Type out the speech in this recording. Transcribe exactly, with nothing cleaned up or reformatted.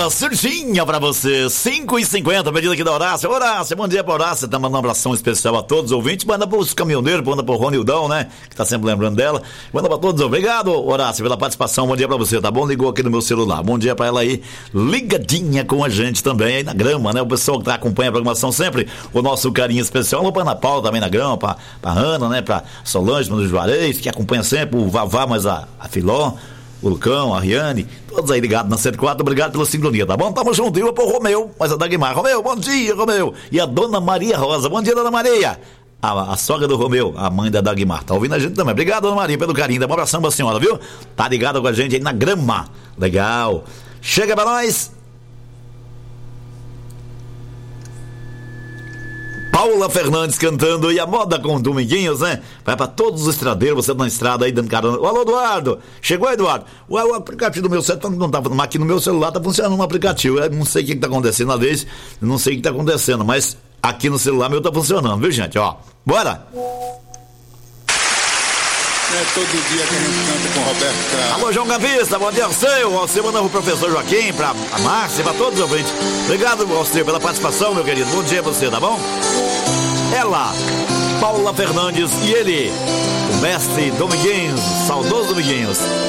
Uma surginha pra você, cinco e cinquenta, pedido aqui da Horácio. Horácio, bom dia pra Horácio, tá mandando um abração especial a todos os ouvintes, manda pros caminhoneiros, manda pro Ronildão, né, que tá sempre lembrando dela, manda pra todos, obrigado Horácio pela participação, bom dia pra você, tá bom? Ligou aqui no meu celular, bom dia pra ela aí, ligadinha com a gente também aí na grama, né, o pessoal que tá, acompanha a programação sempre, o nosso carinho especial, alô pra Ana Paula também na grama, pra, pra Ana, né, pra Solange, pro Juarez, que acompanha sempre, o Vavá, mas a, a Filó, o Lucão, a Ariane, todos aí ligados na cento e quatro, obrigado pela sincronia, tá bom? Tamo junto, e eu pro Romeu, mas a Dagmar, Romeu, bom dia, Romeu, e a dona Maria Rosa, bom dia, dona Maria, a, a sogra do Romeu, a mãe da Dagmar, tá ouvindo a gente também, obrigado, dona Maria, pelo carinho, dá um abração pra senhora, viu? Tá ligado com a gente aí na grama, legal, chega pra nós, Paula Fernandes cantando e a moda com Dominguinhos, né? Vai pra todos os estradeiros, você tá na estrada aí dando carona. Alô, Eduardo! Chegou, Eduardo? O, o aplicativo do meu celular não tá, mas aqui no meu celular tá funcionando um aplicativo. Eu não sei o que, que tá acontecendo, às vezes, eu não sei o que tá acontecendo, mas aqui no celular meu tá funcionando, viu, gente? Ó, bora! É todo dia que a gente canta com o Roberto Carlos. Alô, João Campista, bom dia ao seu, você manda pro professor Joaquim, pra a Márcia, pra todos os ouvintes. Obrigado, Alceu, pela participação, meu querido. Bom dia pra você, tá bom? Ela, Paula Fernandes e ele, o mestre Dominguinhos, saudoso Dominguinhos.